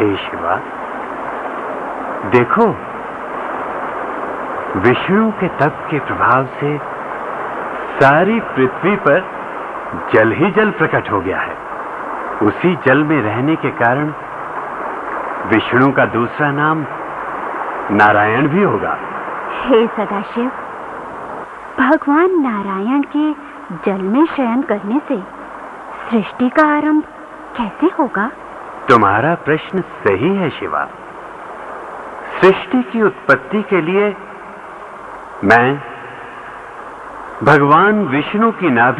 हे शिवा, देखो, विष्णु के तप के प्रभाव से सारी पृथ्वी पर जल ही जल प्रकट हो गया है। उसी जल में रहने के कारण विष्णु का दूसरा नाम नारायण भी होगा। हे सदाशिव, भगवान नारायण के जल में शयन करने से सृष्टि का आरंभ कैसे होगा? तुम्हारा प्रश्न सही है शिवा। सृष्टि की उत्पत्ति के लिए मैं भगवान विष्णु की नाभि